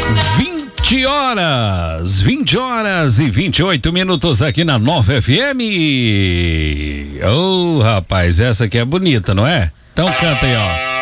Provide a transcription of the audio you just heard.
20 horas e 28 minutos aqui na Nova FM. Ô, rapaz, essa aqui é bonita, não é? Então canta aí, ó.